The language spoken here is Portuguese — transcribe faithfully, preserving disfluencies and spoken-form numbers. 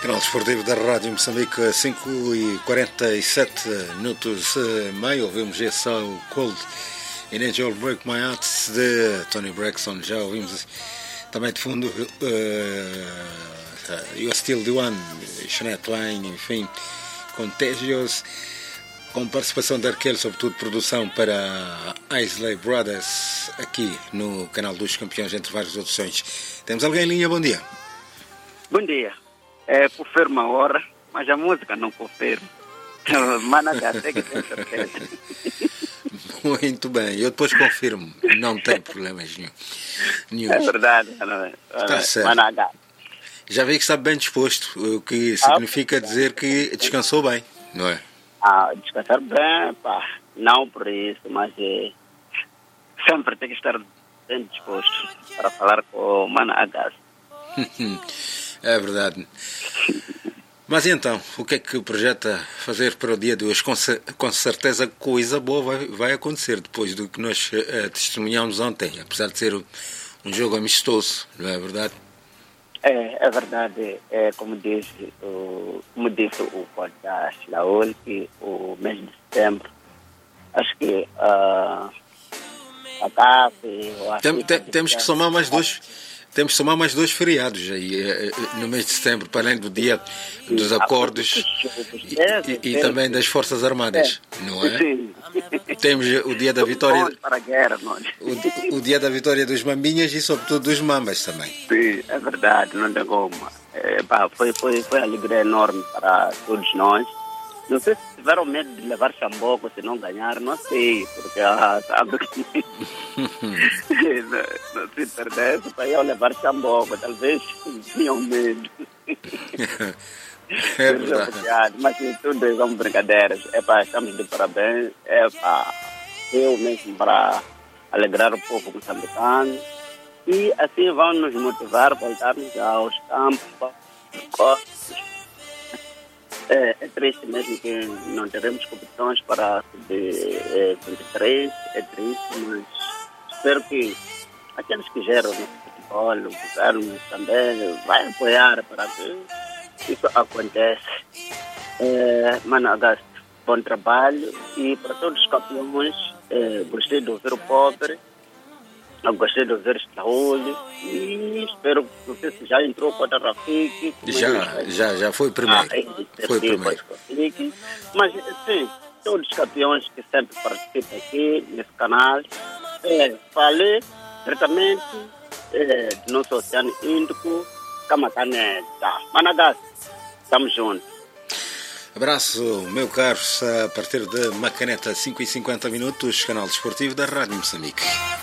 Canal Desportivo da Rádio Moçambique, cinco e quarenta e sete minutos e meio. Ouvimos esse ao Cold in Angel Break My Heart de Tony Braxton. Já ouvimos também de fundo uh, You're Still the One, Shania Twain, enfim, Contagious, com participação de Arquel, sobretudo produção para Isley Brothers, aqui no Canal dos Campeões, entre vários outros sons. Temos alguém em linha? Bom dia. Bom dia. É, confirma a hora, mas a música não confirma. Managá, tem que ter certeza. Muito bem, eu depois confirmo, não tem problemas nenhum. É verdade, não é? Está certo. Managá. Já vi que está bem disposto, o que significa dizer que descansou bem, não é? Ah, descansar bem, pá, não por isso, mas é, sempre tem que estar bem disposto para falar com o Managá. É verdade. Mas então, o que é que projeta fazer para o dia de hoje? Com, com certeza coisa boa vai, vai acontecer depois do que nós uh, testemunhamos ontem, apesar de ser um jogo amistoso, não é verdade? É, é verdade. É, como, disse, o, como disse o podcast Laúl, que o mês de setembro, acho que uh, a C A F... Tem, tem, temos que somar mais dois... Temos que somar mais dois feriados aí, no mês de setembro, para além do dia dos acordos e, e, e também das Forças Armadas, não é? Sim. Temos o dia da vitória, para a guerra, o, o dia da vitória dos Mambinhas e sobretudo dos Mambas também. Sim, é verdade, não tem como. É, pá, foi, foi, foi uma alegria enorme para todos nós. Não sei se tiveram medo de levar Xamboco se não ganhar, não sei, porque ah, sabe que não, não se perdesse para eu levar Xamboco, talvez tinham medo. É verdade. Mas tudo são brincadeiras. É pá, estamos de parabéns. É pá, eu mesmo para alegrar o povo moçambicano. E assim vão nos motivar a voltarmos aos campos, É, é triste mesmo que não teremos competições para é, vinte e três, é triste, mas espero que aqueles que geram no futebol, o governo também vai apoiar para que isso aconteça. É, Managá, bom trabalho e para todos os campeões, é, gostei de ouvir o pobre, eu gostei de ouvir este Laúl e espero que não sei se já entrou contra o Rafik. Já, já, já foi o primeiro. Ah, foi o primeiro. Rafik, mas sim, todos os campeões que sempre participam aqui nesse canal, é, falei diretamente é, do nosso Oceano Índico, Camacaneta. Managá, estamos juntos. Abraço, meu caro, a partir de Macaneta, cinco e cinquenta minutos, canal desportivo da Rádio Moçambique.